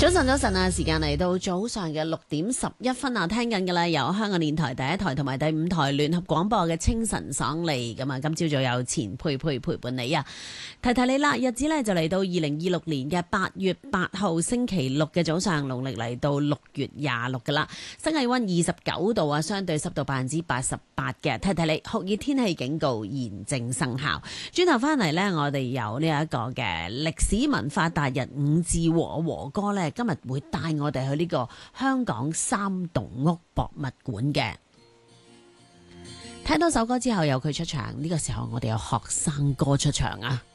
早晨啊！時間嚟到早上嘅6:11啊，聽緊嘅啦，由香港電台第一台同埋第5台聯合廣播嘅清晨爽利咁啊！今朝早有錢佩陪伴你啊！提提你啦，日子呢就嚟到2026年嘅8月8號星期六嘅早上，農曆嚟到6月26噶啦，新氣溫29度啊，相對濕度88%嘅。提提你，酷熱天氣警告現正生效。轉頭翻嚟呢，我哋有呢一個嘅歷史文化達人伍志和哥呢，今日會帶我哋去呢個香港三棟屋博物館嘅。聽多首歌之後有佢出場，呢個時候我哋有學生哥出場啊！